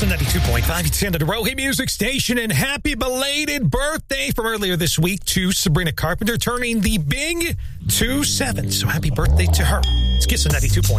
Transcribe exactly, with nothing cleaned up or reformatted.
Kiss on ninety-two point five. It's the end of the row. Hey, music station, and happy belated birthday from earlier this week to Sabrina Carpenter, turning the big two seven. So happy birthday to her. It's Kiss on ninety-two point five.